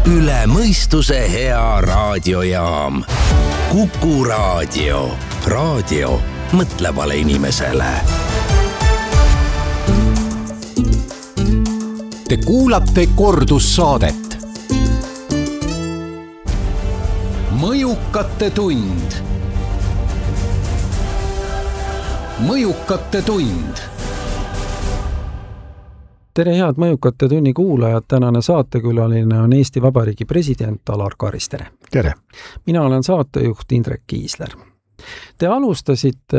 Üle mõistuse hea raadiojaam. Kuku raadio. Raadio mõtlevale inimesele. Te kuulate kordussaadet. Mõjukate tund. Mõjukate tund. Tere head Mõjukate tunni kuulajad, tänane saatekülaline on Eesti Vabariigi president Alar Karis, tere! Tere! Mina olen saatejuht Indrek Kiisler. Te alustasite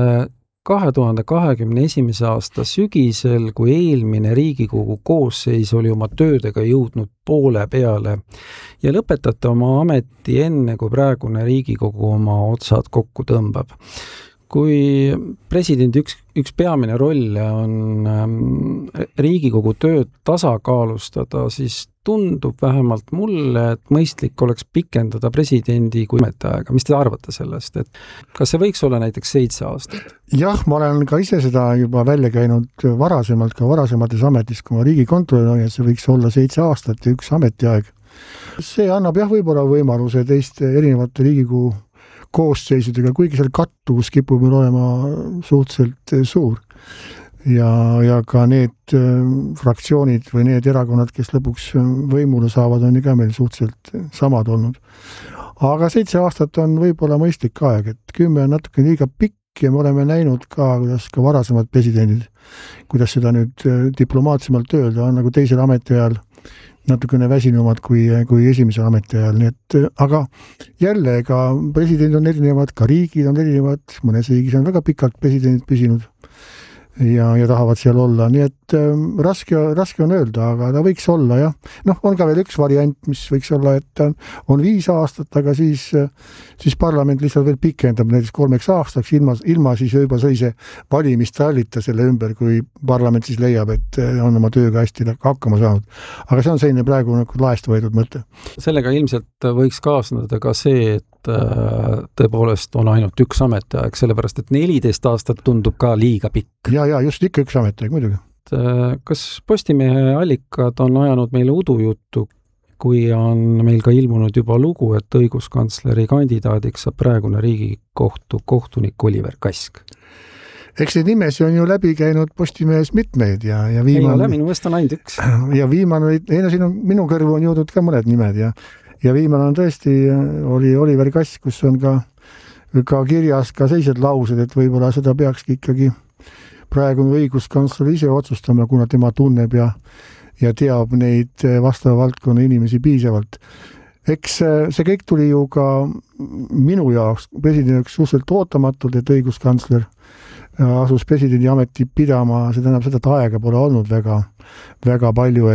2021. aasta sügisel, kui eelmine Riigikogu koosseis oli oma töödega jõudnud poole peale ja lõpetate oma ameti enne, kui praegune Riigikogu oma otsad kokku tõmbab. Kui presidendi üks peamine roll on Riigikogu tööd tasakaalustada, siis tundub vähemalt mulle, et mõistlik oleks pikendada presidendi kui ametiaega. Mis te arvate sellest? Et kas see võiks olla näiteks 7 aastat? Jah, ma olen ka ise seda juba välja käinud varasemalt, ka varasemates ametis, kui ma riigikontrolör olin, et see võiks olla 7 aastat ja üks ametiaeg. See annab võib-olla võimaluse teiste erinevate Riigikogu koosseisudega, kuigi seal kattuvus kipub meil olema suhteliselt suur. Ja ka need fraktsioonid või need erakonnad, kes lõpuks võimule saavad, on ka meil suhteliselt samad olnud. Aga 7 aastat on võib-olla mõistlik aeg, et 10 on natuke liiga pikk ja me oleme näinud ka, kuidas ka varasemad presidendid, kuidas seda nüüd diplomaatsemalt öelda, on nagu teisel ametiajal natukene väsinumad kui esimesel ametiajal. Nii et, aga jälle, ka presidendid on erinevad, ka riigid on erinevad, mõnes riigis on väga pikalt presidendid püsinud ja tahavad seal olla. Nii et raske on öelda, aga ta võiks olla, jah. On ka veel üks variant, mis võiks olla, et on 5 aastat, aga siis parlament lihtsalt veel pikendab näiteks 3 aastaks ilma siis juba sellise valimistrallita selle ümber, kui parlament siis leiab, et on oma tööga hästi hakkama saanud. Aga see on selline praegu nagu laest võetud mõte. Sellega ilmselt võiks kaasneda ka see, et tõepoolest on ainult üks ametiaeg, sellepärast et 14 aastat tundub ka liiga pikk. Ja just ikka üks ametiaeg, muidugi. Kas Postimehe allikad on ajanud meile udujuttu, kui on meil ka ilmunud juba lugu, et õiguskantsleri kandidaadiks saab praegune Riigikohtu kohtunik Oliver Kask? Eks neid nimesi on ju läbi käinud Postimehes mitmeid ja viimane... Ei ole, minu meelest on ainult üks. Ja viimane, siin on, minu kõrvu on jõudnud ka mõned nimed ja viimane on tõesti, oli Oliver Kask, kus on ka kirjas ka sellised laused, et võib-olla seda peakski ikkagi praegune õiguskantsler ise otsustama, kuna tema tunneb ja teab neid vastava valdkonna inimesi piisavalt. Eks see kõik tuli ju ka minu jaoks presidendiks suhteliselt ootamatult, et õiguskantsler asus presidendi ameti pidama, see tähendab seda, et aega pole olnud väga palju,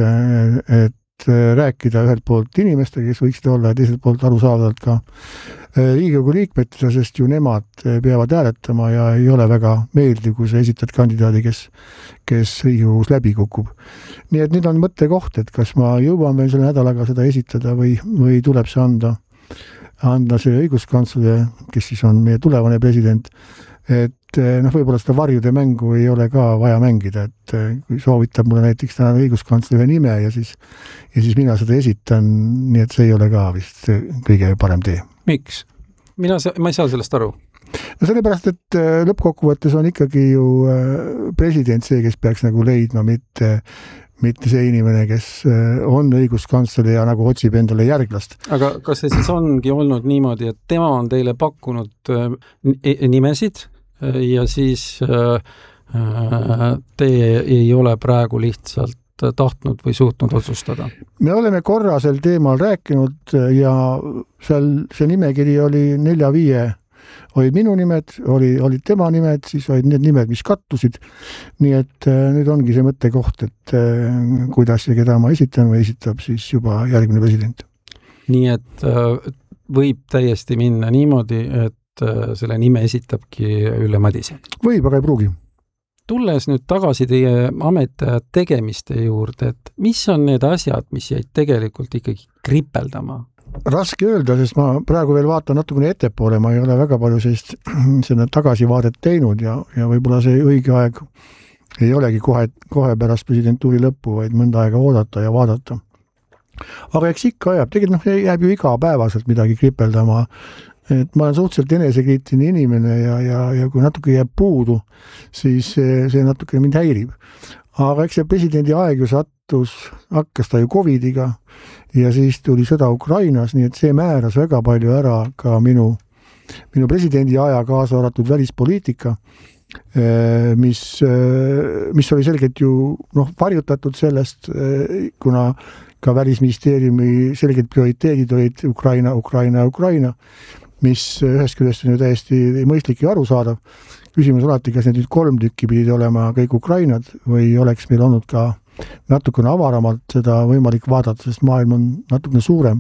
et rääkida ühelt poolt inimestega, kes võiksid olla, ja teiselt poolt arusaadavalt ka Riigikogu liikmetele, sest ju nemad peavad hääletama ja ei ole väga meeldiv, kui sa esitad kandidaadi, kes Riigikogus läbi kukub. Nii et nüüd on mõttekoht, et kas ma jõuan veel selle nädalaga seda esitada või tuleb see anda see õiguskantsler, kes siis on meie tulevane president, et võib-olla seda varjude mängu ei ole ka vaja mängida, et kui soovitab mulle näiteks täna õiguskantsleri nime ja siis mina seda esitan, nii et see ei ole ka vist kõige parem tee. Miks? Ma ei saa sellest aru. Sellepärast, et lõppkokkuvõttes on ikkagi ju president see, kes peaks nagu leidma, mitte see inimene, kes on õiguskantsler ja nagu otsib endale järglast. Aga kas see siis ongi olnud niimoodi, et tema on teile pakkunud nimesid ja siis te ei ole praegu lihtsalt tahtnud või suutnud otsustada? Me oleme korra sel teemal rääkinud ja seal see nimekiri oli 4-5, olid minu nimed, olid tema nimed, siis olid need nimed, mis kattusid. Nii et nüüd ongi see mõttekoht, et kuidas ja keda ma esitan või esitab siis juba järgmine president. Nii et võib täiesti minna niimoodi, et selle nime esitabki Ülle Madise? Võib, aga ei pruugi. Tulles nüüd tagasi teie ametiaja tegemiste juurde, et mis on need asjad, mis jäid tegelikult ikkagi kripeldama? Raske öelda, sest ma praegu veel vaatan natukene ettepoole, ma ei ole väga palju seda tagasivaadet teinud ja võib-olla see õige aeg ei olegi kohe pärast presidentuuri lõppu, vaid mõnda aega oodata ja vaadata. Aga eks ikka ajab, tegelikult jääb ju igapäevaselt midagi kripeldama, et ma olen suhteliselt enesekriitiline inimene ja kui natuke jääb puudu, siis see natuke mind häirib. Aga eks see presidendi aeg ju hakkas ta ju Covidiga ja siis tuli sõda Ukrainas, nii et see määras väga palju ära ka minu presidendi aja kaasa arvatud välispoliitika, mis oli selgelt ju varjutatud sellest, kuna ka välisministeeriumi selged prioriteedid olid Ukraina, mis ühest küljest on ju täiesti mõistlik ja arusaadav. Küsimus alati, kas need nüüd 3 tükki pidid olema kõik Ukrainad või oleks meil olnud ka natukene avaramalt seda võimalik vaadata, sest maailm on natukene suurem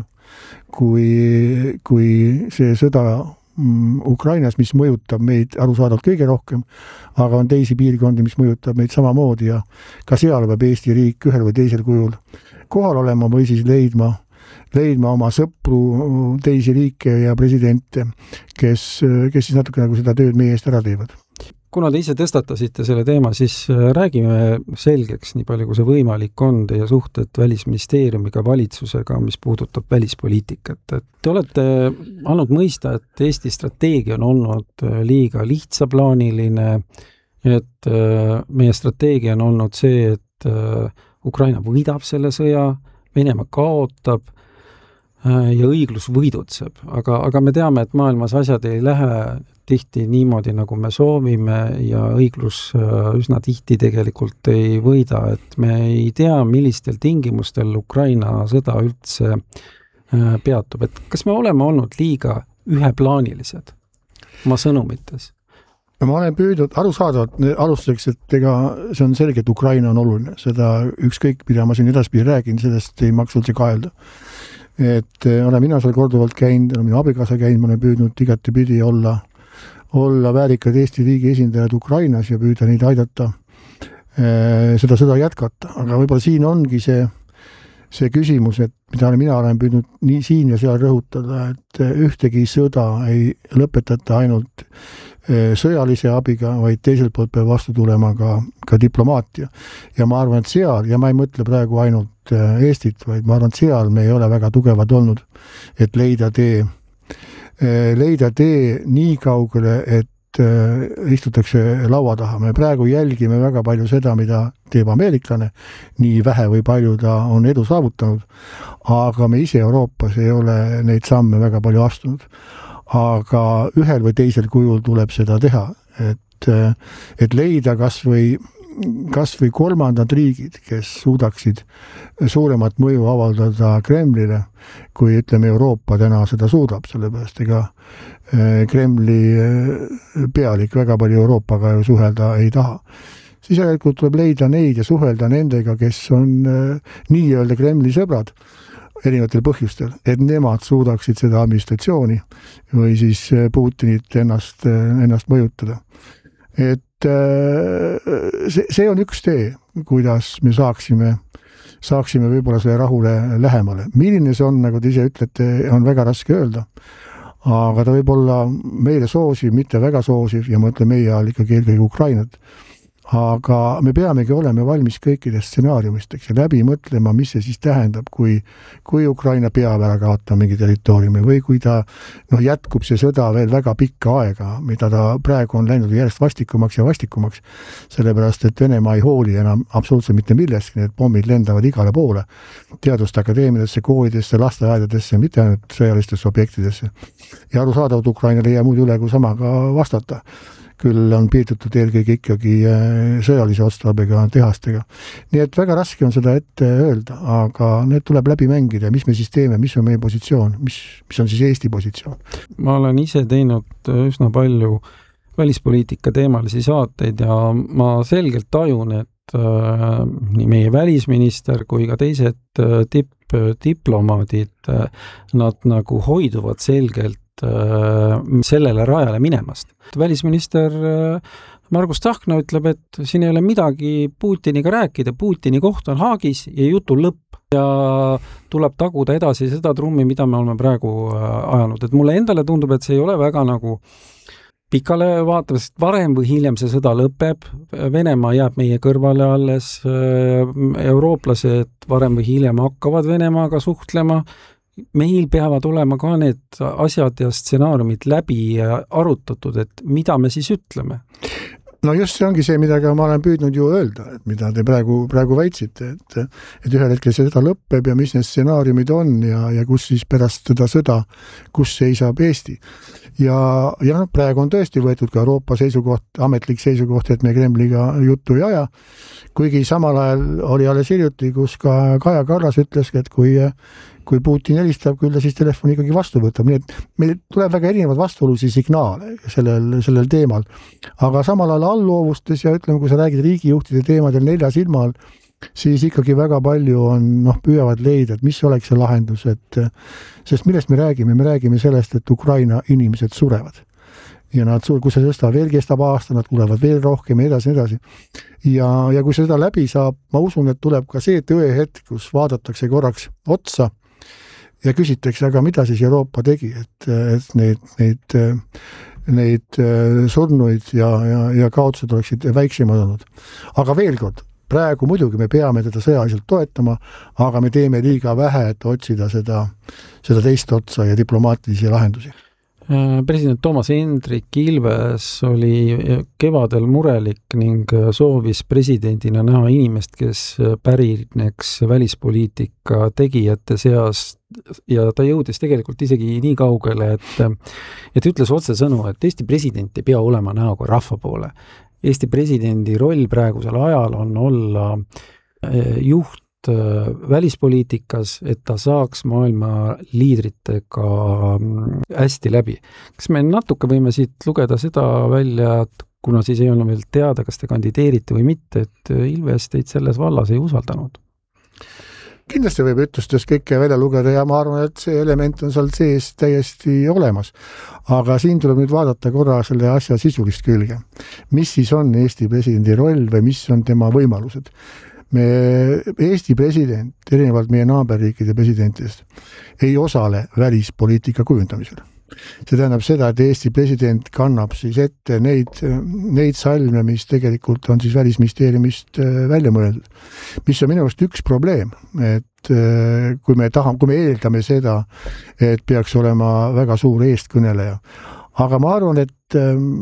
kui see sõda Ukrainas, mis mõjutab meid arusaadavalt kõige rohkem, aga on teisi piirkondi, mis mõjutab meid samamoodi ja ka seal peab Eesti riik ühel või teisel kujul kohal olema või siis leidma oma sõpru, teisi riike ja presidente, kes siis natuke nagu seda tööd meie eest ära teevad. Kuna te ise tõstatasite selle teema, siis räägime selgeks, nii palju kui see võimalik on, teie suhted välisministeeriumiga, valitsusega, mis puudutab välispoliitikat. Te olete andnud mõista, et Eesti strateegia on olnud liiga lihtsaplaaniline, et meie strateegia on olnud see, et Ukraina võidab selle sõja, Venemaa kaotab ja õiglus võidutseb. Aga me teame, et maailmas asjad ei lähe tihti niimoodi, nagu me soovime ja õiglus üsna tihti tegelikult ei võida, et me ei tea, millistel tingimustel Ukraina sõda üldse peatub. Et kas me oleme olnud liiga üheplaanilised oma sõnumites? Ma olen püüdnud arusaadavalt alustuseks, et ega see on selge, et Ukraina on oluline. Seda ükskõik, mida ma siin edaspidi räägin, sellest ei maksa üldse kaelda. Et olen mina seal korduvalt käinud, olen minu abikaasa käinud, ma olen püüdnud igatepidi olla väärikad Eesti riigi esindajad Ukrainas ja püüda neid aidata seda sõda jätkata. Aga võib-olla siin ongi see küsimus, et mida mina olen püüdnud nii siin ja seal rõhutada, et ühtegi sõda ei lõpetata ainult sõjalise abiga, vaid teiselt poolt peab vastu tulema ka diplomaatia. Ja ma arvan, et seal, ja ma ei mõtle praegu ainult Eestit, vaid ma arvan, et seal me ei ole väga tugevad olnud, et leida tee nii kaugele, et istutakse laua taha. Me praegu jälgime väga palju seda, mida teeb ameeriklane, nii vähe või palju ta on edu saavutanud, aga me ise Euroopas ei ole neid samme väga palju astunud. Aga ühel või teisel kujul tuleb seda teha, et leida kas või kolmandad riigid, kes suudaksid suuremat mõju avaldada Kremlile, kui ütleme Euroopa täna seda suudab, sellepärast ega Kremli pealik väga palju Euroopaga ju suhelda ei taha. Siis järelikult tuleb leida neid ja suhelda nendega, kes on nii-öelda Kremli sõbrad erinevatel põhjustel, et nemad suudaksid seda administratsiooni või siis Putinit ennast mõjutada. Et see on üks tee, kuidas me saaksime võib-olla selle rahule lähemale. Milline see on, nagu te ise ütlete, on väga raske öelda, aga ta võib olla meile soosiv, mitte väga soosiv ja ma ütlen meie all ikkagi eelkõige Ukrainat. Aga me peamegi olema valmis kõikidest stsenaariumisteks ja läbi mõtlema, mis see siis tähendab, kui Ukraina peab ära kaotama mingi territooriumi või kui ta jätkub see sõda veel väga pikka aega, mida ta praegu on läinud järjest vastikumaks ja vastikumaks, sellepärast et Venemaa ei hooli enam absoluutselt mitte millestki, need pommid lendavad igale poole, teaduste akadeemiadesse, koolidesse, lasteaedadesse, mitte ainult sõjalistesse objektidesse. Ja arusaadavalt Ukrainale ei jää muud üle kui samaga vastata. Küll on piirdutud eelkõige ikkagi sõjalise otstarbega tehastega. Nii et väga raske on seda ette öelda, aga need tuleb läbi mängida, mis me siis teeme, mis on meie positsioon, mis on siis Eesti positsioon. Ma olen ise teinud üsna palju välispoliitika teemalisi saateid ja ma selgelt tajun, et nii meie välisminister kui ka teised tippdiplomaadid, nad nagu hoiduvad selgelt sellele rajale minemast. Välisminister Margus Tsahkna ütleb, et siin ei ole midagi Putiniga rääkida, Putini koht on Haagis ja jutu lõpp ja tuleb taguda edasi seda trummi, mida me oleme praegu ajanud. Et mulle endale tundub, et see ei ole väga nagu pikale vaatavast, varem või hiljem see sõda lõpeb, Venemaa jääb meie kõrvale alles, eurooplased varem või hiljem hakkavad Venemaaga suhtlema, meil peavad olema ka need asjad ja stsenaariumid läbi arutatud, et mida me siis ütleme. No just see ongi see, mida ma olen püüdnud ju öelda, et mida te praegu väitsite, et ühel hetkel see sõda lõpeb ja mis need stsenaariumid on ja kus siis pärast seda sõda, kus seisab Eesti. Ja praegu on tõesti võetud ka Euroopa seisukoht, ametlik seisukoht, et me Kremliga juttu ei aja, kuigi samal ajal oli alles hiljuti, kus ka Kaja Kallas ütles, et kui Putin helistab, küll ta siis telefoni ikkagi vastu võtab, nii et meil tuleb väga erinevad vastuolulisi signaale sellel teemal. Aga samal ajal alloovustes ja ütleme, kui sa räägid riigijuhtide teemadel 4 silma all, siis ikkagi väga palju on, püüavad leida, et mis oleks see lahendus, sest millest me räägime sellest, et Ukraina inimesed surevad. Ja kui see sõsta veel kestab aasta, nad tulevad veel rohkem ja edasi. Ja kui seda läbi saab, ma usun, et tuleb ka see tõehetk, kus vaadatakse korraks otsa ja küsitakse, aga mida siis Euroopa tegi, et neid surnuid ja kaotused oleksid väiksemad olnud. Aga veel kord, praegu muidugi me peame teda sõjaliselt toetama, aga me teeme liiga vähe, et otsida seda teist otsa ja diplomaatilisi lahendusi. President Toomas Hendrik Ilves oli kevadel murelik ning soovis presidendina näha inimest, kes pärineks välispoliitika tegijate seast ja ta jõudis tegelikult isegi nii kaugele, et ütles otsesõnu, et Eesti president ei pea olema näoga rahva poole. Eesti presidendi roll praegusel ajal on olla juht välispoliitikas, et ta saaks maailma liidritega hästi läbi. Kas me natuke võime siit lugeda seda välja, et kuna siis ei olnud veel teada, kas te kandideerite või mitte, et Ilves teid selles vallas ei usaldanud? Kindlasti võib ütlustes kõike välja lugeda ja ma arvan, et see element on seal sees täiesti olemas. Aga siin tuleb nüüd vaadata korra selle asja sisulist külge. Mis siis on Eesti presidendi roll või mis on tema võimalused? Eesti president, erinevalt meie naaberriikide presidentidest, ei osale välispoliitika kujundamisel. See tähendab seda, et Eesti president kannab siis ette neid salme, mis tegelikult on siis välisministeeriumist välja mõeldud. Mis on minu arust üks probleem, et kui me eeldame seda, et peaks olema väga suur eestkõneleja. Aga ma arvan, et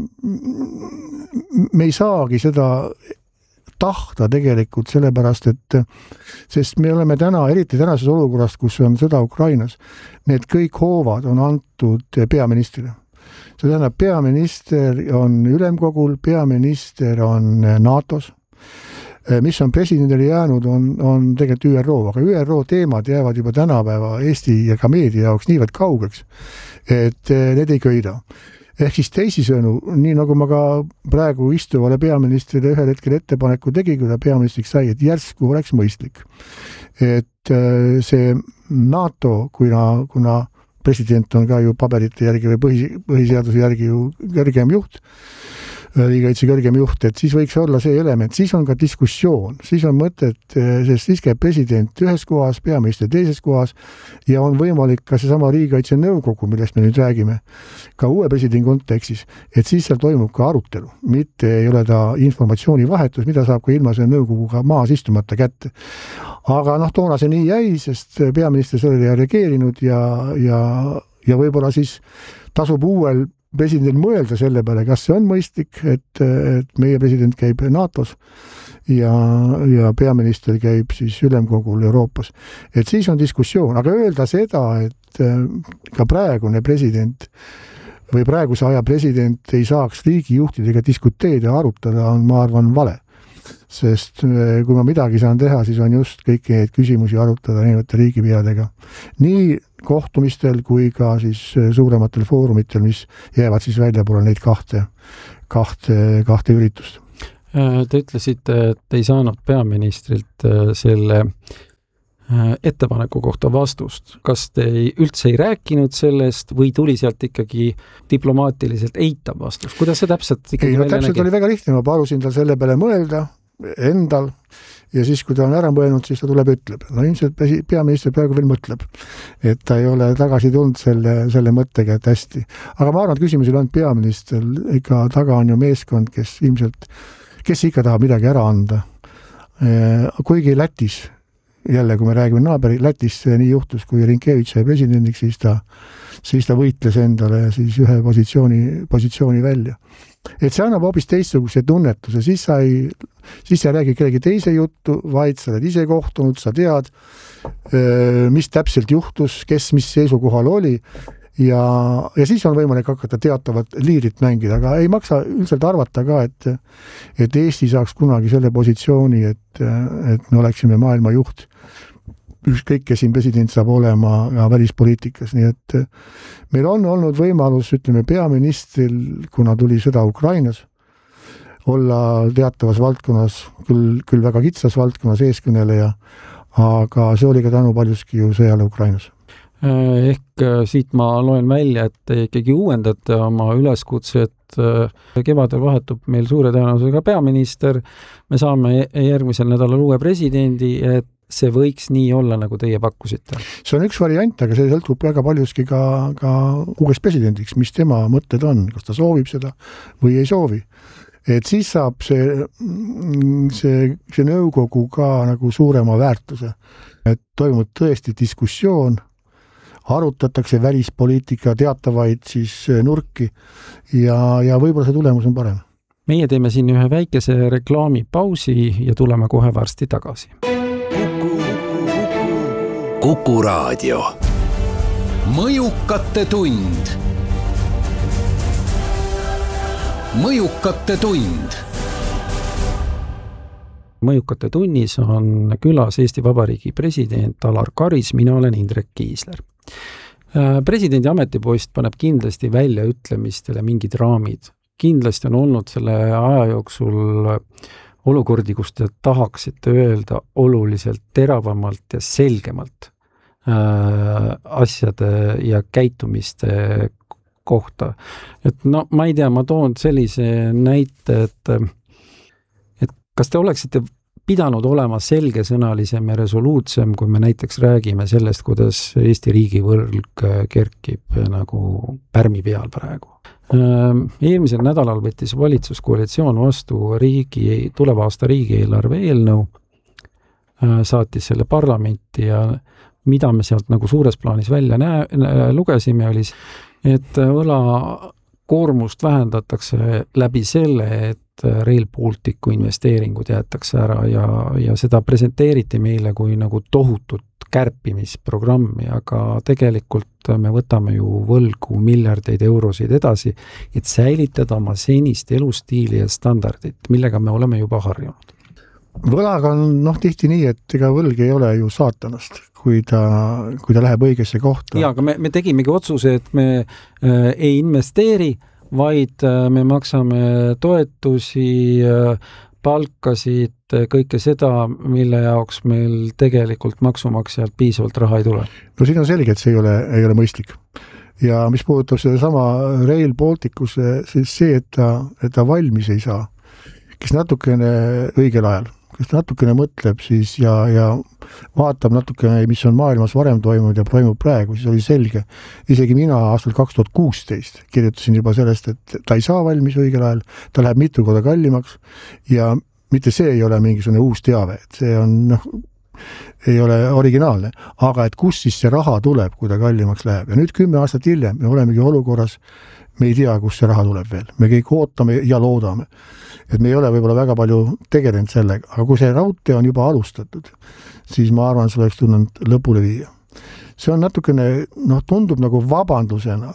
me ei saagi seda tahta tegelikult sellepärast, sest me oleme eriti tänases olukorras, kus on sõda Ukrainas, need kõik hoovad on antud peaministrile. See tähendab, peaminister on ülemkogul, peaminister on NATO-s, mis on presidendile jäänud, on tegelikult ÜRO, aga ÜRO teemad jäävad juba tänapäeva Eesti ja ka meedia jaoks niivõrd kaugeks, et need ei köida. Ehk siis teisisõnu, nii nagu ma ka praegu istuvale peaministrile ühel hetkel ettepaneku tegi, kui ta peaministriks sai, et järsku oleks mõistlik. Et see NATO, kuna president on ka ju paberite järgi või põhiseaduse järgi ju kõrgem juht, riigikaitse kõrgem juht, et siis võiks olla see element, siis on ka diskussioon, siis on mõtet, sest siis käib president ühes kohas, peaminister teises kohas ja on võimalik ka seesama riigikaitse nõukogu, millest me nüüd räägime, ka uue presidendi kontekstis, et siis seal toimub ka arutelu, mitte ei ole ta informatsioonivahetus, mida saab ka ilma selle nõukoguga maas istumata kätte. Aga toona see nii jäi, sest peaminister sellele ei reageerinud ja võib-olla siis tasub uuel president mõelda selle peale, kas see on mõistlik, et meie president käib NATO-s ja peaminister käib siis ülemkogul Euroopas. Et siis on diskussioon, aga öelda seda, et ka praegune president või praeguse aja president ei saaks riigijuhtidega diskuteerida ja arutada, on, ma arvan, vale. Sest kui ma midagi saan teha, siis on just kõiki neid küsimusi arutada erinevate riigipeadega. Nii kohtumistel kui ka siis suurematel foorumitel, mis jäävad siis väljapoole neid kahte üritust. Te ütlesite, et ei saanud peaministrilt selle ettepaneku kohta vastust. Kas te üldse ei rääkinud sellest või tuli sealt ikkagi diplomaatiliselt eitav vastus? Kuidas see täpselt ikkagi välja nägi? Täpselt oli väga lihtne, ma palusin tal selle peale mõelda endal ja siis, kui ta on ära mõelnud, siis ta tuleb ütleb. No ilmselt peaminister praegu veel mõtleb, et ta ei ole tagasi tulnud selle mõttega, et hästi. Aga ma arvan, et küsimus ei olnud peaminister, ikka taga on ju meeskond, kes ikka tahab midagi ära anda. Kuigi Lätis, jälle kui me räägime naaberi, Lätis nii juhtus, kui Rinkevitš sai presidendiks, siis ta võitles endale siis ühe positsiooni välja. Et see annab hoopis teistsuguse tunnetuse, siis sa ei räägi kellegi teise juttu, vaid sa oled ise kohtunud, sa tead, mis täpselt juhtus, kes mis seisukohal oli ja siis on võimalik hakata teatavat liirit mängida, aga ei maksa üldiselt arvata ka, et Eesti saaks kunagi selle positsiooni, et me oleksime maailma juht. Ükskõik, kes siin president saab olema välispoliitikas, nii et meil on olnud võimalus, ütleme, peaministril, kuna tuli sõda Ukrainas, olla teatavas valdkonnas, küll väga kitsas valdkonnas eeskõneleja, aga see oli ka tänu paljuski ju sõjale Ukrainas. Ehk siit ma loen välja, et te ikkagi uuendate oma üleskutse, et kevadel vahetub meil suure tõenäosusega peaminister, me saame järgmisel nädalal uue presidendi, et see võiks nii olla, nagu teie pakkusite. See on üks variant, aga see sõltub väga paljuski ka uueks presidendiks, mis tema mõtted on, kas ta soovib seda või ei soovi. Et siis saab see nõukogu ka nagu suurema väärtuse, et toimub tõesti diskussioon, arutatakse välispoliitika teatavaid siis nurki ja võib-olla see tulemus on parem. Meie teeme siin ühe väikese reklaamipausi ja tuleme kohe varsti tagasi. Kuku Raadio. Mõjukate tund. Mõjukate tund. Mõjukate tunnis on külas Eesti Vabariigi president Alar Karis, mina olen Indrek Kiisler. Presidendi ametipost paneb kindlasti välja ütlemistele mingid raamid. Kindlasti on olnud selle aja jooksul olukordi, kus te tahaksite öelda oluliselt teravamalt ja selgemalt asjade ja käitumiste kohta. Et no, ma ei tea, ma toon sellise näite, et kas te oleksite pidanud olema selgesõnalisem ja resoluutsem, kui me näiteks räägime sellest, kuidas Eesti riigivõlg kerkib nagu pärmi peal praegu. Eelmisel nädalal võttis valitsuskoalitsioon vastu tuleva aasta riigieelarve eelnõu, saatis selle parlamenti ja mida me sealt nagu suures plaanis välja lugesime, oli, et võlakoormust vähendatakse läbi selle, et Rail Balticu investeeringud jäetakse ära ja seda presenteeriti meile kui nagu tohutut kärpimisprogrammi, aga tegelikult me võtame ju võlgu miljardeid eurosid edasi, et säilitada oma senist elustiili ja standardit, millega me oleme juba harjunud. Võlaga on tihti nii, et ega võlg ei ole ju saatanast, kui ta läheb õigesse kohta. Ja, aga me tegimegi otsuse, et me ei investeeri, vaid me maksame toetusi, palkasid, kõike seda, mille jaoks meil tegelikult maksumaksjalt piisavalt raha ei tule. No siin on selge, et see ei ole mõistlik. Ja mis puudutab seda sama Rail Balticusse, siis see, et ta valmis ei saa, kes natukene õigel ajal, kes natukene mõtleb siis ja vaatab natukene, mis on maailmas varem toimunud ja toimub praegu, siis oli selge. Isegi mina aastal 2016 kirjutasin juba sellest, et ta ei saa valmis õigel ajal, ta läheb mitu korda kallimaks ja mitte see ei ole mingisugune uus teave, et see on, ei ole originaalne, aga et kus siis see raha tuleb, kui ta kallimaks läheb. Ja nüüd 10 aastat hiljem me olemegi olukorras, me ei tea, kus see raha tuleb veel. Me kõik ootame ja loodame. Et me ei ole võib-olla väga palju tegelenud sellega, aga kui see raudtee on juba alustatud, siis ma arvan, see oleks tulnud lõpule viia. See on natukene, tundub nagu vabandusena,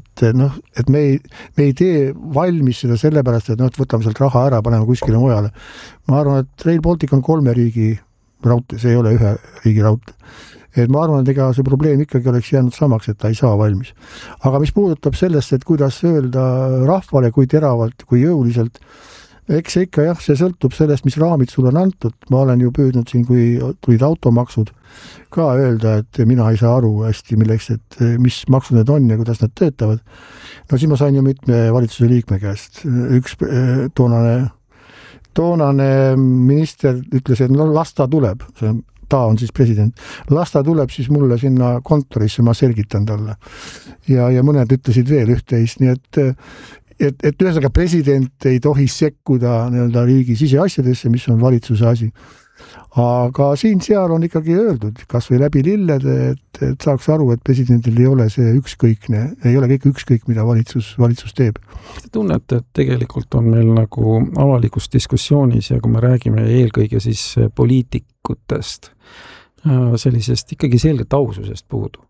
et me ei tee valmis seda sellepärast, et võtame sealt raha ära, paneme kuskile mujale. Ma arvan, et Rail Baltic on 3 riigi raudtee, see ei ole 1 riigi raudtee. Et ma arvan, et ega see probleem ikkagi oleks jäänud samaks, et ta ei saa valmis. Aga mis puudutab sellest, et kuidas öelda rahvale, kui teravalt, kui jõuliselt, eks see ikka see sõltub sellest, mis raamid sulle on antud. Ma olen ju püüdnud siin, kui tulid automaksud, ka öelda, et mina ei saa aru hästi milleks, et mis maksud need on ja kuidas nad töötavad. No siis ma sain ju mitme valitsuse liikme käest. Üks toonane toonane minister ütles, et no las ta tuleb, ta on siis president, las ta tuleb siis mulle sinna kontorisse, ma selgitan talle. Ja mõned ütlesid veel üht-teist, nii et ühesõnaga president ei tohi sekkuda nii-öelda riigi siseasjadesse, mis on valitsuse asi. Aga siin-seal on ikkagi öeldud, kas või läbi lillede, et saaks aru, et presidendil ei ole see ükskõikne, ei ole kõik ükskõik, mida valitsus teeb. Te tunnete, et tegelikult on meil nagu avalikus diskussioonis ja kui me räägime eelkõige siis poliitikutest, sellisest ikkagi selgelt aususest puudu.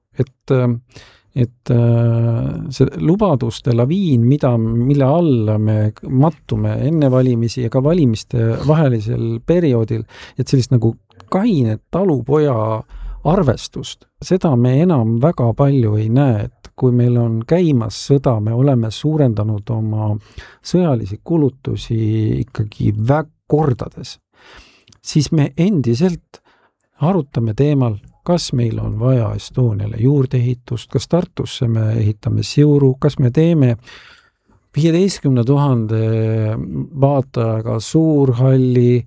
Et see lubaduste laviin, mille alla me mattume enne valimisi ja ka valimiste vahelisel perioodil, et sellist nagu kainet talupoja arvestust, seda me enam väga palju ei näe, et kui meil on käimas sõda, me oleme suurendanud oma sõjalisi kulutusi ikkagi kordades, siis me endiselt arutame teemal, kas meil on vaja Estoniale juurdeehitust, kas Tartusse me ehitame siuru, kas me teeme 15 000 vaatajaga suurhalli,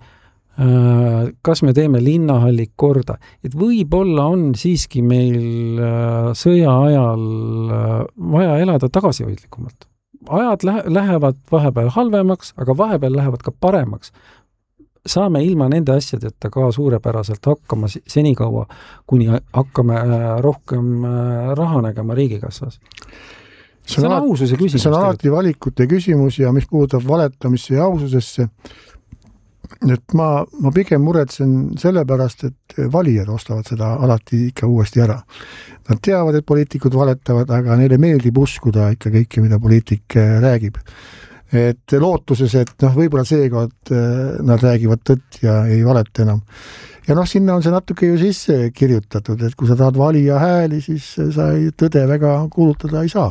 kas me teeme linnahalli korda. Et võib-olla on siiski meil sõja ajal vaja elada tagasihoidlikumalt. Ajad lähevad vahepeal halvemaks, aga vahepeal lähevad ka paremaks. Saame ilma nende asjadeta ka suurepäraselt hakkama senikaua, kuni hakkame rohkem raha nägema riigikassas. See on aususe küsimus. See on alati valikute küsimus ja mis puudutab valetamisse ja aususesse, et ma pigem muretsen sellepärast, et valijad ostavad seda alati ikka uuesti ära. Nad teavad, et poliitikud valetavad, aga neile meeldib uskuda ikka kõike, mida poliitik räägib. Et lootuses, et võib-olla seekord nad räägivad tõtt ja ei valeta enam. Ja sinna on see natuke ju sisse kirjutatud, et kui sa tahad valija hääli, siis sa tõde väga kuulutada ei saa.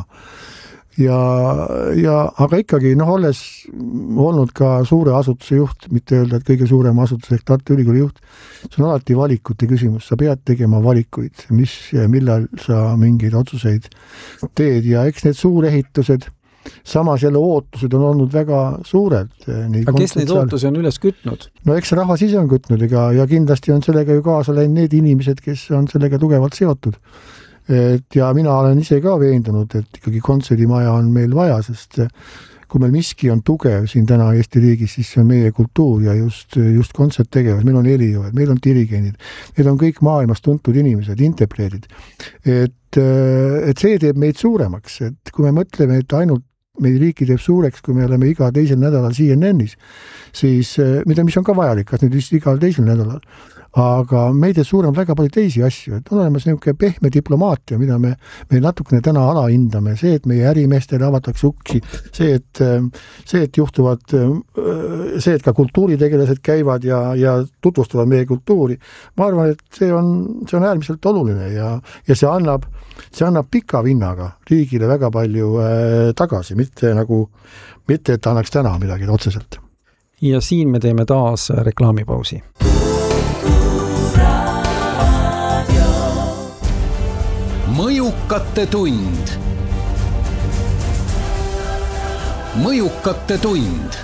Aga ikkagi, olles olnud ka suure asutuse juht, mitte öelda, et kõige suurem asutus ehk Tartu Ülikooli juht, see on alati valikute küsimus. Sa pead tegema valikuid, millal sa mingeid otsuseid teed ja eks need suurehitused samas jälle ootused on olnud väga suured. Aga kes neid ootusi on üles kütnud? No eks rahvas ise on kütnud ja kindlasti on sellega ju kaasa läinud need inimesed, kes on sellega tugevalt seotud. Ja mina olen ise ka veendunud, et ikkagi kontserdimaja on meil vaja, sest kui meil miski on tugev siin täna Eesti riigis, siis see on meie kultuur ja just kontserttegevus. Meil on helijoed, meil on dirigendid, need on kõik maailmas tuntud inimesed, interpreedid. Et see teeb meid suuremaks, et kui me mõtleme, et ainult meid riiki teeb suureks, kui me oleme iga teisel nädalal CNN-is, siis mis on ka vajalik, kas nüüd vist igal teisel nädalal, aga meid teeb suurem väga palju teisi asju, et on olemas niisugune pehme diplomaatia, mida me natukene täna alahindame, see, et meie ärimeestele avatakse uksi, see, et juhtuvad, see, et ka kultuuritegelased käivad ja tutvustavad meie kultuuri. Ma arvan, et see on äärmiselt oluline ja see annab pika vinnaga riigile väga palju tagasi, mitte et annaks täna midagi otseselt. Ja siin me teeme taas reklaamipausi. Mõjukate tund. Mõjukate tund.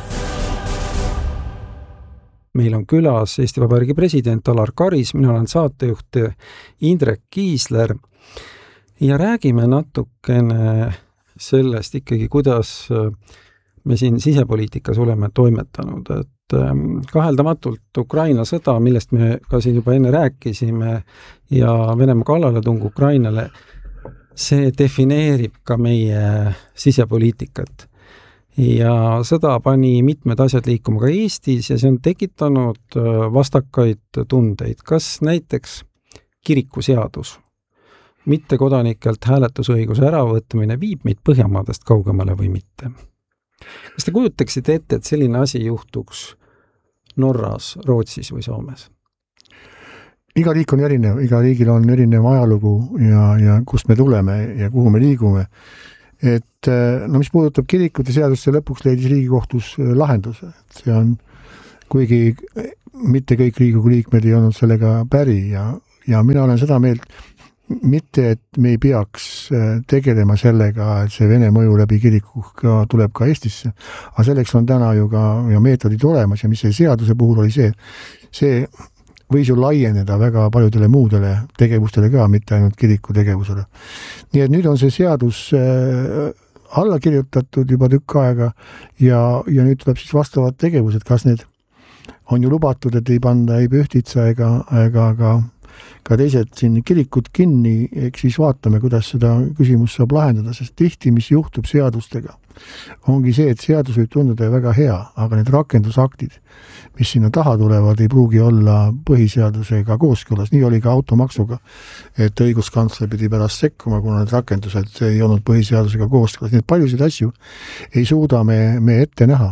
Meil on külas Eesti Vabariigi president Alar Karis, mina olen saatejuht Indrek Kiisler ja räägime natukene sellest ikkagi, kuidas me siin sisepoliitikas oleme toimetanud, et kaheldamatult Ukraina sõda, millest me ka siin juba enne rääkisime ja Venemaa kallaletung Ukrainale, see defineerib ka meie sisepoliitikat. Ja sõda pani mitmed asjad liikuma ka Eestis ja see on tekitanud vastakaid tundeid. Kas näiteks kirikuseadus, mittekodanikelt hääletusõiguse äravõtmine viib meid Põhjamaadest kaugemale või mitte? Kas te kujutaksite ette, et selline asi juhtuks Norras, Rootsis või Soomes? Iga riik on erinev, iga riigil on erinev ajalugu ja kust me tuleme ja kuhu me liigume. Et mis puudutab kirikute seadust, see lõpuks leidis Riigikohtus lahenduse. See on, kuigi mitte kõik Riigikogu liikmed ei olnud sellega päri ja mina olen seda meelt, mitte, et me ei peaks tegelema sellega, et see Vene mõju läbi kiriku tuleb ka Eestisse, aga selleks on täna ju ka meetodid olemas ja mis see seaduse puhul oli see võis ju laieneda väga paljudele muudele tegevustele ka, mitte ainult kiriku tegevusele. Nii et nüüd on see seadus alla kirjutatud juba tükk aega ja nüüd tuleb siis vastavad tegevused, kas need on ju lubatud, et ei panda ei Pühtitsa ega ka teised siin kirikud kinni, eks siis vaatame, kuidas seda küsimust saab lahendada, sest tihti, mis juhtub seadustega, ongi see, et seadus võib tunduda väga hea, aga need rakendusaktid, mis sinna taha tulevad, ei pruugi olla põhiseadusega kooskõlas. Nii oli ka automaksuga, et õiguskantsler pidi pärast sekkuma, kuna need rakendused ei olnud põhiseadusega kooskõlas. Nii et paljusid asju ei suuda me ette näha.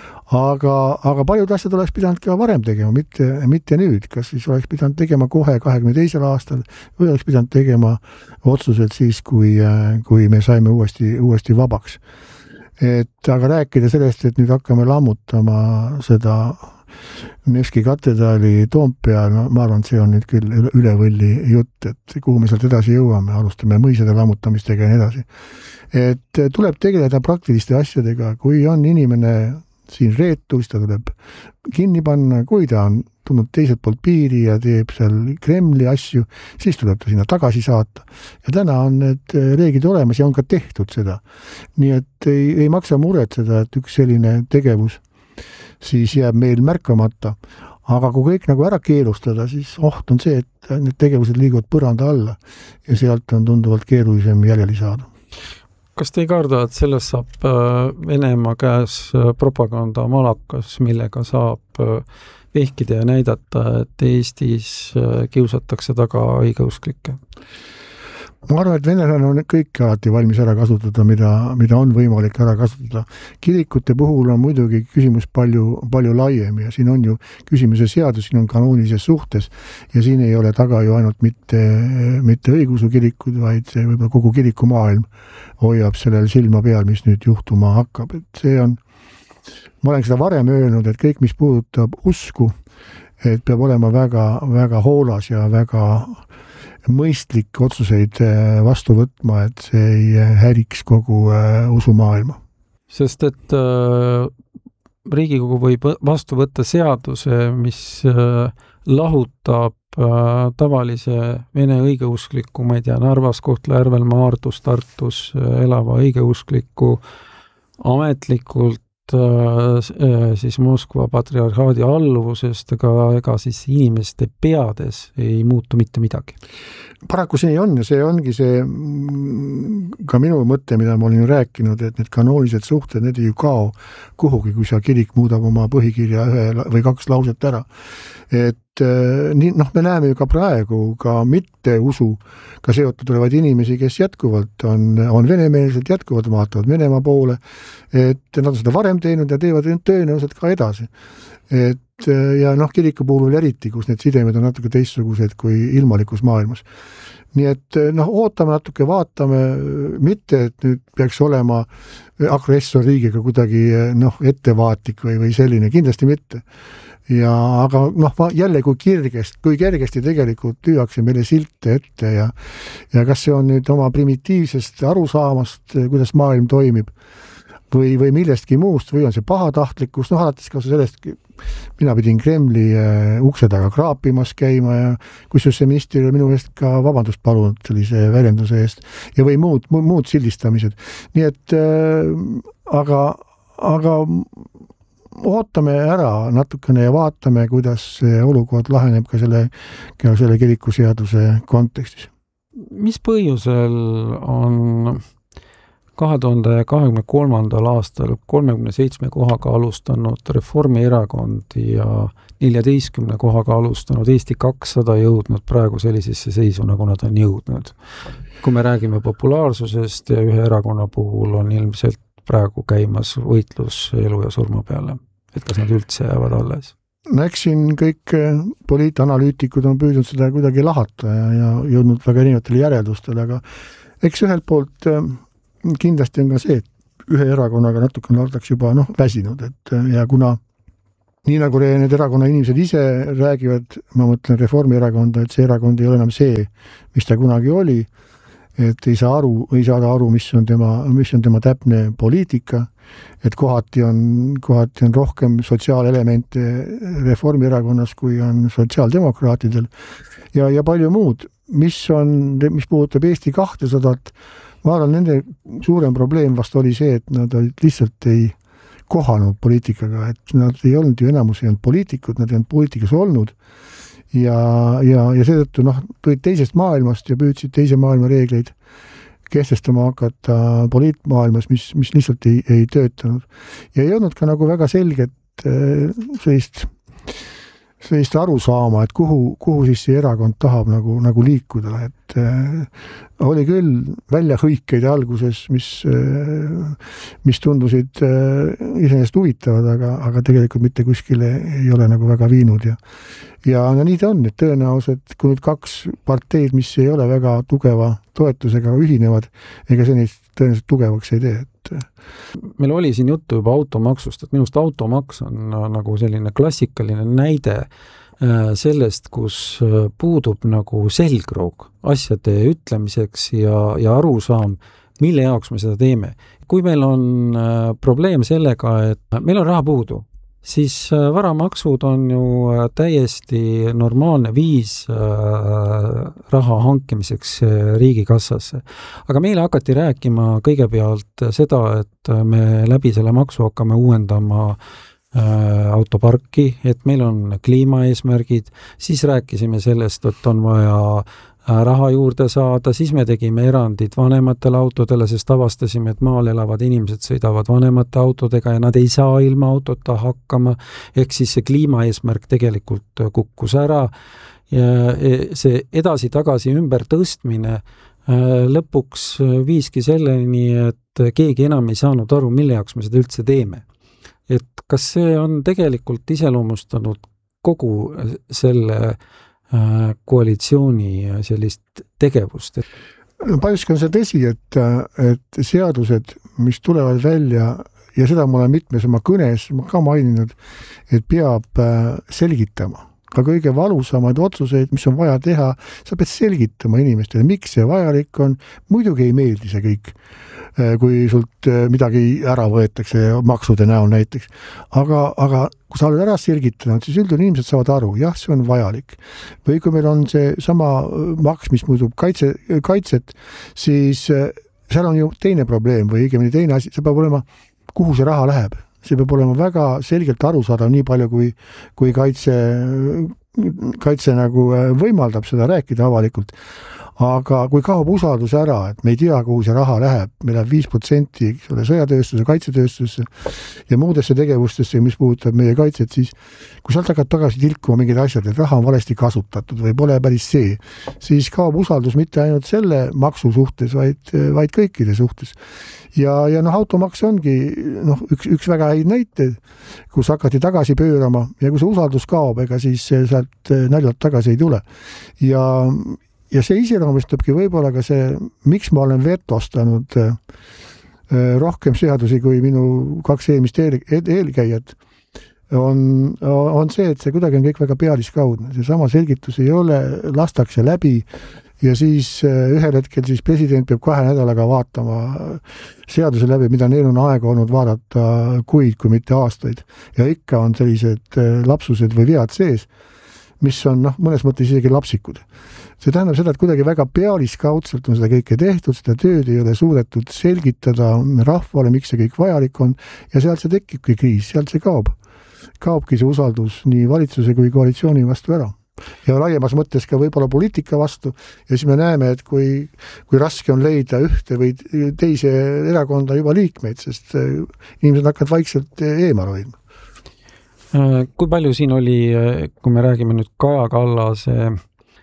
Aga paljud asjad oleks pidanud ka varem tegema, mitte nüüd. Kas siis oleks pidanud tegema kohe 22. aastal või oleks pidanud tegema otsused siis, kui me saime uuesti vabaks. Aga rääkida sellest, et nüüd hakkame lammutama seda Nevski katedraali Toompeal, no ma arvan, see on nüüd küll üle võlli jutt, et kuhu me sealt edasi jõuame, alustame mõisade lammutamistega ja nii edasi. Et tuleb tegeleda praktiliste asjadega, kui on inimene siin reetus, ta tuleb kinni panna, kui ta on tulnud teiselt poolt piiri ja teeb seal Kremli asju, siis tuleb ta sinna tagasi saata. Ja täna on need reeglid olemas ja on ka tehtud seda. Nii et ei maksa muretseda, et üks selline tegevus siis jääb meil märkamata. Aga kui kõik nagu ära keelustada, siis oht on see, et need tegevused liiguvad põranda alla ja sealt on tunduvalt keerulisem jäljeli saada. Kas te ei karda, et sellest saab Venemaa käes propaganda malakas, millega saab vehkida ja näidata, et Eestis kiusatakse taga õigeusklikke? Ma arvan, et venelane on kõik alati valmis ära kasutada, mida on võimalik ära kasutada. Kirikute puhul on muidugi küsimus palju laiem ja siin on ju küsimuse seadus, siin on kanoonilises suhtes ja siin ei ole taga ju ainult mitte õigeusu kirikud, vaid see võib-olla kogu kirikumaailm hoiab sellel silma peal, mis nüüd juhtuma hakkab. Et see on, ma olen seda varem öelnud, et kõik, mis puudutab usku, et peab olema väga, väga hoolas ja väga mõistlik otsuseid vastu võtma, et see ei häiriks kogu usumaailma. Sest et Riigikogu võib vastu võtta seaduse, mis lahutab tavalise vene õigeuskliku, ma ei tea, Narvas, Kohtla-Järvel, Maardus, Tartus elava õigeuskliku ametlikult siis Moskva patriarhaadi alluvusest, ega siis inimeste peades ei muutu mitte midagi. Paraku see on ja see ongi see ka minu mõte, mida ma olin rääkinud, et need kanoonilised suhted, need ei ju kao kuhugi, kui see kirik muudab oma põhikirja 1 või 2 lauset ära. Et nii, me näeme ju ka praegu ka mitte usuga seotud olevaid inimesi, kes jätkuvalt on venemeelsed, jätkuvalt vaatavad Venemaa poole, et nad on seda varem teinud ja teevad tõenäoliselt ka edasi. Et ja kiriku puhul eriti, kus need sidemed on natuke teistsugused kui ilmalikus maailmas. Nii et ootame natuke, vaatame, mitte et nüüd peaks olema agressorriigiga kuidagi ettevaatlik või selline, kindlasti mitte. Aga jälle kui kergesti tegelikult lüüakse meile silte ette ja kas see on nüüd oma primitiivsest arusaamast, kuidas maailm toimib või millestki muust või on see pahatahtlikkus, alates ka sellest, mina pidin Kremli ukse taga kraapimas käima ja kusjuures see minister minu eest ka vabandust palunud sellise väljenduse eest ja või muud sildistamised. Nii et aga ootame ära natukene ja vaatame, kuidas see olukord laheneb ka selle kirikuseaduse kontekstis. Mis põhjusel on 2023. aastal 37 kohaga alustanud Reformierakond ja 14 kohaga alustanud Eesti 200 jõudnud praegu sellisesse seisu, nagu nad on jõudnud? Kui me räägime populaarsusest ja ühe erakonna puhul on ilmselt praegu käimas võitlus elu ja surma peale, et kas nad üldse jäävad alles? Eks siin kõik poliitanalüütikud on püüdnud seda kuidagi lahata ja jõudnud väga erinevatele järeldustele, aga eks ühelt poolt kindlasti on ka see, et ühe erakonnaga natukene oldaks juba väsinud, et ja kuna nii nagu need erakonna inimesed ise räägivad, ma mõtlen Reformierakonda, et see erakond ei ole enam see, mis ta kunagi oli, et ei saada aru, mis on tema täpne poliitika, et kohati on rohkem sotsiaalelemente Reformierakonnas, kui on sotsiaaldemokraatidel ja palju muud, mis puudutab Eesti 200, ma arvan, nende suurem probleem vast oli see, et nad lihtsalt ei kohanud poliitikaga, et nad ei olnud ju enamus ei olnud poliitikud, nad ei olnud poliitikas olnud ja seetõttu tulid teisest maailmast ja püüdsid teise maailma reegleid kehtestama hakata poliitmaailmas, mis lihtsalt ei töötanud. Ja ei olnud ka nagu väga selget sellist aru saama, et kuhu siis see erakond tahab nagu liikuda, et oli küll väljahõikeid alguses, mis tundusid iseenesest huvitavad, aga tegelikult mitte kuskile ei ole nagu väga viinud ja nii ta on, et tõenäoliselt kui nüüd kaks parteid, mis ei ole väga tugeva toetusega ühinevad, ega see neist tõenäoliselt tugevaks ei tee, Meil oli siin juttu juba automaksust, et minust automaks on nagu selline klassikaline näide sellest, kus puudub nagu selgroog asjade ütlemiseks ja arusaam, mille jaoks me seda teeme. Kui meil on probleem sellega, et meil on raha puudu, siis varamaksud on ju täiesti normaalne viis raha hankimiseks riigikassasse. Aga meile hakati rääkima kõigepealt seda, et me läbi selle maksu hakkame uuendama autoparki, et meil on kliimaeesmärgid, siis rääkisime sellest, et on vaja raha juurde saada, siis me tegime erandid vanematele autodele, sest avastasime, et maal elavad inimesed sõidavad vanemate autodega ja nad ei saa ilma autota hakkama, ehk siis see kliimaeesmärk tegelikult kukkus ära ja see edasi-tagasi ümber tõstmine lõpuks viiski selleni, et keegi enam ei saanud aru, mille jaoks me seda üldse teeme. Et kas see on tegelikult iseloomustanud kogu selle koalitsiooni sellist tegevust? Paljuski on see tõsi, et seadused, mis tulevad välja, ja seda ma olen mitmes oma kõnes ka maininud, et peab selgitama ka kõige valusamaid otsuseid, mis on vaja teha, sa pead selgitama inimestele, miks see vajalik on, muidugi ei meeldi see kõik, kui sult midagi ära võetakse maksude näol näiteks. Aga kui sa oled ära selgitanud, siis üldjuhul inimesed saavad aru, jah, see on vajalik. Või kui meil on see sama maks, mis muutub kaitset, siis seal on ju teine probleem või õigemini teine asi, see peab olema, kuhu see raha läheb. See peab olema väga selgelt arusaadav nii palju, kui kaitse nagu võimaldab seda rääkida avalikult. Aga kui kaob usaldus ära, et me ei tea, kuhu see raha läheb, meil läheb 5% sõjatööstuse, kaitsetööstuse ja muudesse tegevustesse, mis puudutab meie kaitset, siis kui sealt hakkab tagasi tilkuma mingid asjad, et raha on valesti kasutatud või pole päris see, siis kaob usaldus mitte ainult selle maksu suhtes, vaid kõikide suhtes. Ja automaks ongi üks väga häid näite, kus hakati tagasi pöörama ja kui see usaldus kaob, ega siis sealt naljalt tagasi ei tule. Ja see iseloomustabki võib-olla ka see, miks ma olen vetostanud rohkem seadusi kui minu kaks eelmist eelkäijat, on see, et see kuidagi on kõik väga pealiskaudne. See sama selgitus ei ole, lastakse läbi ja siis ühel hetkel siis president peab 2 nädalaga vaatama seaduse läbi, mida neil on aega olnud vaadata kuid, kui mitte aastaid. Ja ikka on sellised lapsused või vead sees, mis on mõnes mõttes isegi lapsikud. See tähendab seda, et kuidagi väga pealiskaudselt on seda kõike tehtud, seda tööd ei ole suudetud selgitada rahvale, miks see kõik vajalik on ja sealt see tekibki kriis, sealt see kaobki see usaldus nii valitsuse kui koalitsiooni vastu ära. Ja laiemas mõttes ka võib-olla poliitika vastu ja siis me näeme, et kui raske on leida ühte või teise erakonda juba liikmeid, sest inimesed hakkavad vaikselt eemal hoidma. Kui palju siin oli, kui me räägime nüüd Kaja Kallase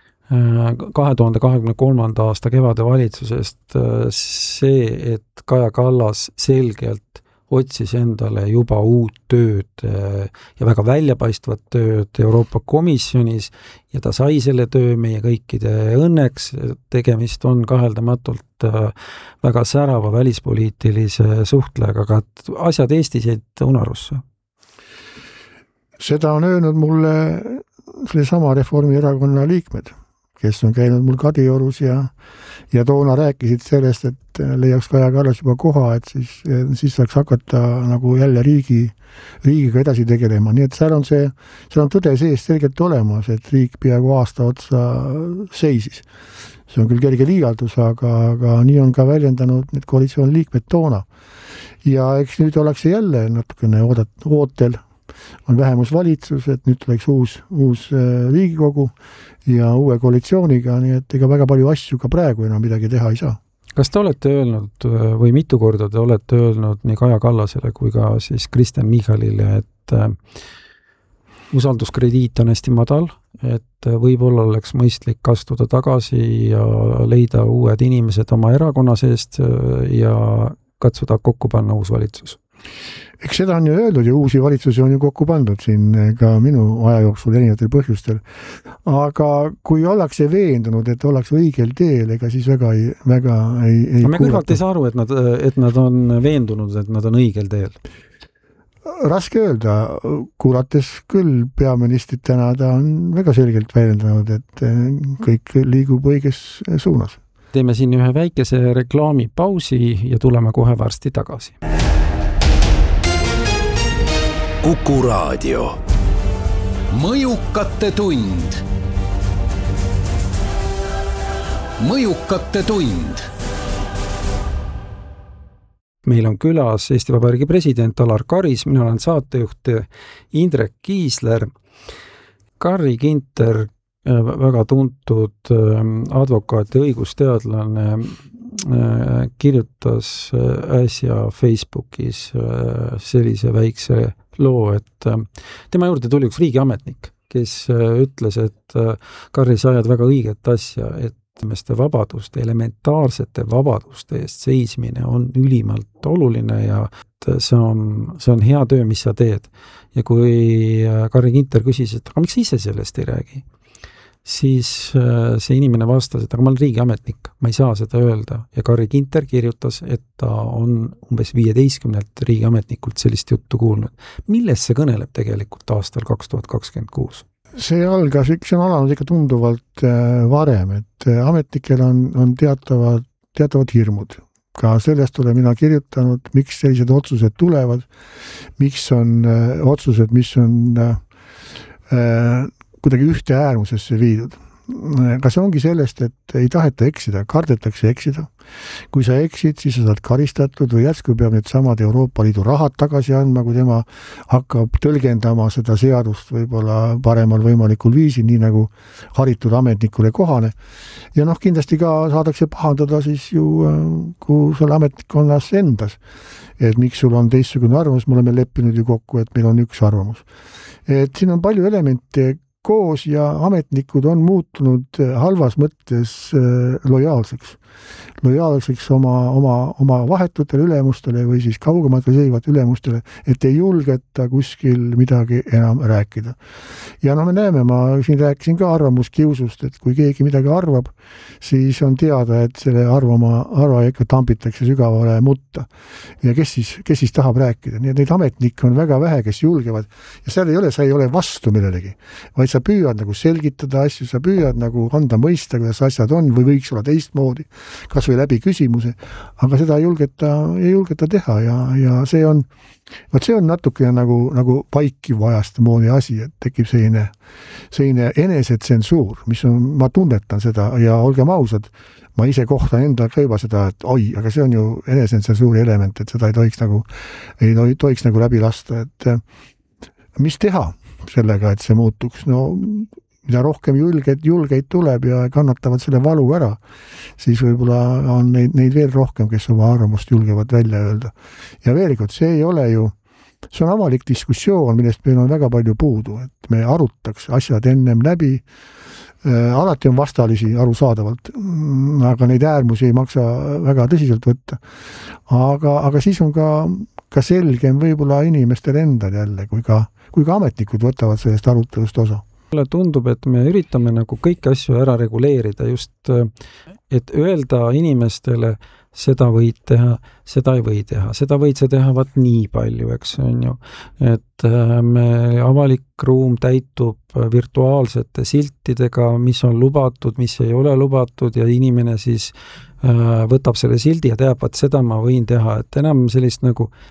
2023. aasta kevade valitsusest, see, et Kaja Kallas selgelt otsis endale juba uut tööd ja väga väljapaistvat tööd Euroopa Komisjonis ja ta sai selle töö meie kõikide õnneks. Tegemist on kaheldamatult väga särava välispoliitilise suhtlejaga, aga asjad Eestis jäid unarusse. Seda on öelnud mulle sellesama Reformierakonna liikmed, kes on käinud mul Kadriorus ja toona rääkisid sellest, et leiaks Kaja Kallas juba koha, et siis saaks hakata nagu jälle riigiga edasi tegelema. Nii et seal on tõde sees selgelt olemas, et riik peaaegu aasta otsa seisis. See on küll kerge liialdus, aga nii on ka väljendanud need koalitsiooni liikmed toona. Ja eks nüüd ollakse jälle natukene ootel, on vähemusvalitsus, et nüüd tuleks uus Riigikogu ja uue koalitsiooniga, nii et ega väga palju asju ka praegu enam midagi teha ei saa. Kas te olete öelnud või mitu korda te olete öelnud nii Kaja Kallasele kui ka siis Kristen Michalile, et usalduskrediit on hästi madal, et võib-olla oleks mõistlik astuda tagasi ja leida uued inimesed oma erakonna seest ja katsuda kokku panna uus valitsus? Eks seda on ju öeldud ja uusi valitsusi on ju kokku pandud siin ka minu aja jooksul erinevatel põhjustel. Aga kui ollakse veendunud, et ollakse õigel teel, ega siis väga ei me kõrvalt ei saa aru, et nad on veendunud, et nad on õigel teel. Raske öelda, kuulates küll peaministrit täna, ta on väga selgelt väljendanud, et kõik liigub õiges suunas. Teeme siin ühe väikese reklaamipausi ja tuleme kohe varsti tagasi. Kuku Raadio. Mõjukate tund. Mõjukate tund. Meil on külas Eesti Vabariigi president Alar Karis, mina olen saatejuht Indrek Kiisler. Carri Ginter, väga tuntud advokaat ja õigusteadlane, kirjutas äsja Facebookis sellise väikse loo, et tema juurde tuli üks riigiametnik, kes ütles, et Carri, sa ajad väga õiget asja, et inimeste vabaduste, elementaarsete vabaduste eest seismine on ülimalt oluline ja see on hea töö, mis sa teed. Ja kui Carri Ginter küsis, et aga miks ise sellest ei räägi, siis see inimene vastas, et aga ma olen riigiametnik, ma ei saa seda öelda. Ja Carri Ginter kirjutas, et ta on umbes 15 riigiametnikult sellist juttu kuulnud. Millest see kõneleb tegelikult aastal 2026? See on alanud ikka tunduvalt varem, et ametnikel on teatavad hirmud. Ka sellest olen mina kirjutanud, miks sellised otsused tulevad, miks on otsused, mis on kuidagi ühte äärmusesse viidud. Aga see ongi sellest, et ei taheta eksida, kardetakse eksida. Kui sa eksid, siis sa saad karistatud või järsku peab need samad Euroopa Liidu rahad tagasi andma, kui tema hakkab tõlgendama seda seadust võib-olla paremal võimalikul viisil, nii nagu haritud ametnikule kohane. Ja kindlasti ka saadakse pahandada siis ju kui seal ametnikkonnas endas, et miks sul on teistsugune arvamus, me oleme leppinud ju kokku, et meil on üks arvamus. Et siin on palju elemente koos ja ametnikud on muutunud halvas mõttes lojaalseks oma vahetutele ülemustele või siis kaugematele seisvate ülemustele, et ei julgeta kuskil midagi enam rääkida. Ja me näeme, ma siin rääkisin ka arvamuskiusust, et kui keegi midagi arvab, siis on teada, et selle arva ikka tambitakse sügavale mutta. Ja kes siis tahab rääkida? Nii et neid ametnikke on väga vähe, kes julgevad. Ja seal sa ei ole vastu millelegi, vaid sa püüad nagu selgitada asju, sa püüad nagu anda mõista, kuidas asjad on või võiks olla teistmoodi, kas või läbi küsimuse, aga seda ei julgeta teha ja see on natukene nagu vaikiv ajastamoodi asi, et tekib selline enesetsensuur, mis on, ma tunnetan seda ja olgem ausad, ma ise kohtan enda ka juba seda, et aga see on ju enesetsensuuri element, et seda ei tohiks nagu läbi lasta, et mis teha sellega, et see muutuks, mida rohkem julgeid tuleb ja kannatavad selle valu ära, siis võib-olla on neid veel rohkem, kes oma arvamust julgevad välja öelda. Ja veelikult see ei ole ju, see on avalik diskussioon, millest meil on väga palju puudu, et me arutaks asjad ennem läbi, alati on vastalisi arusaadavalt, aga neid äärmusi ei maksa väga tõsiselt võtta. Aga siis on ka selgem võib-olla inimestel endal jälle, kui ka ametnikud võtavad sellest arutelust osa. mulle tundub, et me üritame nagu kõiki asju ära reguleerida, just et öelda inimestele, seda võid teha, seda ei või teha, seda võid sa teha vaat nii palju, eks on ju. Et me avalik ruum täitub virtuaalsete siltidega, mis on lubatud, mis ei ole lubatud ja inimene siis võtab selle sildi ja teab, et seda ma võin teha, et enam sellist nagu